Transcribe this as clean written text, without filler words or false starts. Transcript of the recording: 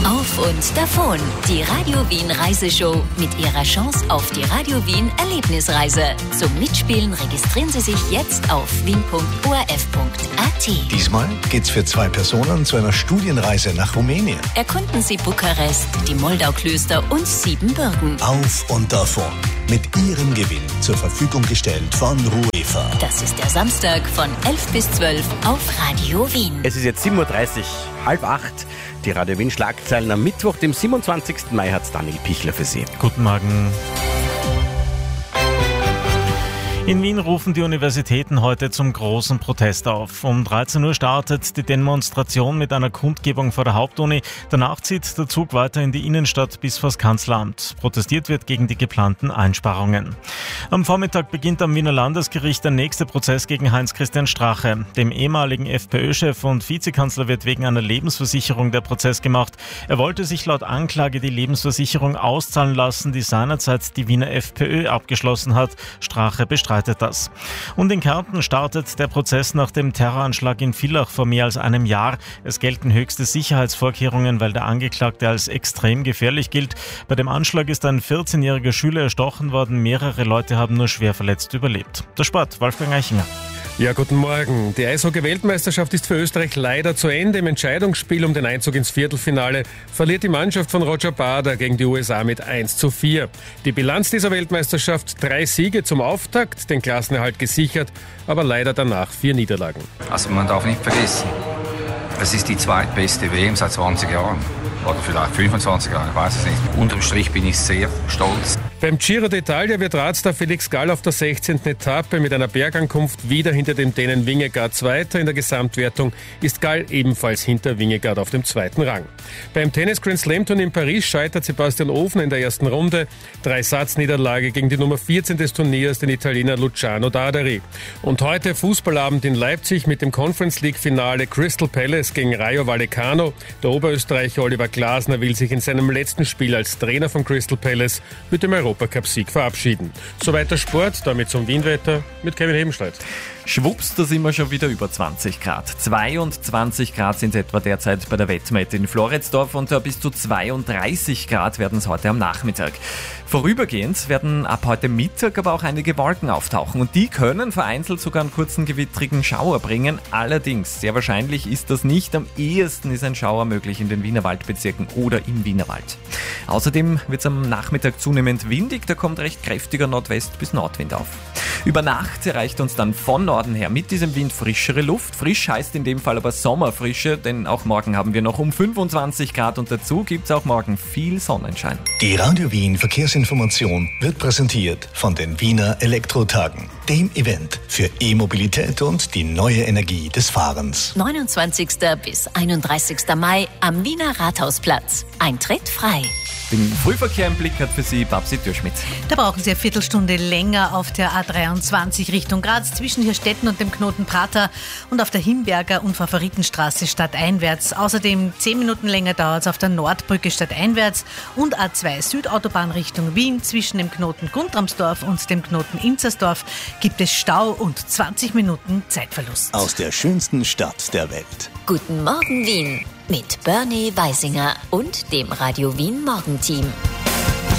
Auf und davon. Die Radio Wien Reiseshow mit ihrer Chance auf die Radio Wien Erlebnisreise. Zum Mitspielen registrieren Sie sich jetzt auf wien.orf.at. Diesmal geht's für 2 Personen zu einer Studienreise nach Rumänien. Erkunden Sie Bukarest, die Moldauklöster und Siebenbürgen. Auf und davon. Mit Ihrem Gewinn zur Verfügung gestellt von Ruefa. Das ist der Samstag von 11 bis 12 auf Radio Wien. Es ist jetzt 7.30 Uhr, 7:30. Die Radio Wien Schlagzeilen am Mittwoch, dem 27. Mai, hat Daniel Pichler für Sie. Guten Morgen. In Wien rufen die Universitäten heute zum großen Protest auf. Um 13 Uhr startet die Demonstration mit einer Kundgebung vor der Hauptuni. Danach zieht der Zug weiter in die Innenstadt bis vors Kanzleramt. Protestiert wird gegen die geplanten Einsparungen. Am Vormittag beginnt am Wiener Landesgericht der nächste Prozess gegen Heinz-Christian Strache. Dem ehemaligen FPÖ-Chef und Vizekanzler wird wegen einer Lebensversicherung der Prozess gemacht. Er wollte sich laut Anklage die Lebensversicherung auszahlen lassen, die seinerzeit die Wiener FPÖ abgeschlossen hat. Strache bestreitet das. Und in Kärnten startet der Prozess nach dem Terroranschlag in Villach vor mehr als einem Jahr. Es gelten höchste Sicherheitsvorkehrungen, weil der Angeklagte als extrem gefährlich gilt. Bei dem Anschlag ist ein 14-jähriger Schüler erstochen worden. Mehrere Leute haben nur schwer verletzt überlebt. Der Sport, Wolfgang Eichinger. Ja, guten Morgen. Die Eishockey-Weltmeisterschaft ist für Österreich leider zu Ende. Im Entscheidungsspiel um den Einzug ins Viertelfinale verliert die Mannschaft von Roger Bader gegen die USA mit 1:4. Die Bilanz dieser Weltmeisterschaft: 3 Siege zum Auftakt, den Klassenerhalt gesichert, aber leider danach 4 Niederlagen. Also man darf nicht vergessen, es ist die zweitbeste WM seit 20 Jahren. Oder vielleicht 25 Jahren, ich weiß es nicht. Unterm Strich bin ich sehr stolz. Beim Giro d'Italia wird Radstar Felix Gall auf der 16. Etappe mit einer Bergankunft wieder hinter dem Dänen Vingegaard Zweiter. In der Gesamtwertung ist Gall ebenfalls hinter Vingegaard auf dem 2. Rang. Beim Tennis Grand Slam Turnier in Paris scheitert Sebastian Ofner in der ersten Runde. 3-Satz-Niederlage gegen die Nummer 14 des Turniers, den Italiener Luciano Dadari. Und heute Fußballabend in Leipzig mit dem Conference League Finale Crystal Palace gegen Rayo Vallecano. Der Oberösterreicher Oliver Glasner will sich in seinem letzten Spiel als Trainer von Crystal Palace mit dem Europacup-Sieg verabschieden. Soweit der Sport, damit zum Wienwetter mit Kevin Hebenstreit. Schwupps, da sind wir schon wieder über 20 Grad. 22 Grad sind etwa derzeit bei der Wettmette in Floridsdorf und bis zu 32 Grad werden es heute am Nachmittag. Vorübergehend werden ab heute Mittag aber auch einige Wolken auftauchen und die können vereinzelt sogar einen kurzen gewittrigen Schauer bringen. Allerdings, sehr wahrscheinlich ist das nicht. Am ehesten ist ein Schauer möglich in den Wiener Waldbezirken oder im Wienerwald. Außerdem wird es am Nachmittag zunehmend windig, da kommt recht kräftiger Nordwest- bis Nordwind auf. Über Nacht erreicht uns dann von Norden her mit diesem Wind frischere Luft. Frisch heißt in dem Fall aber Sommerfrische, denn auch morgen haben wir noch um 25 Grad und dazu gibt es auch morgen viel Sonnenschein. Die Radio Wien Verkehrsinformation wird präsentiert von den Wiener Elektrotagen, dem Event für E-Mobilität und die neue Energie des Fahrens. 29. bis 31. Mai am Wiener Rathausplatz. Eintritt frei. Den Frühverkehr im Blick hat für Sie Babsi Dürschmidt. Da brauchen Sie eine Viertelstunde länger auf der A23 Richtung Graz zwischen Hirstetten und dem Knoten Prater und auf der Himberger und Favoritenstraße stadteinwärts. Außerdem 10 Minuten länger dauert es auf der Nordbrücke stadteinwärts und A2 Südautobahn Richtung Wien zwischen dem Knoten Guntramsdorf und dem Knoten Inzersdorf gibt es Stau und 20 Minuten Zeitverlust. Aus der schönsten Stadt der Welt. Guten Morgen Wien mit Bernie Weisinger und dem Radio Wien Morgenteam.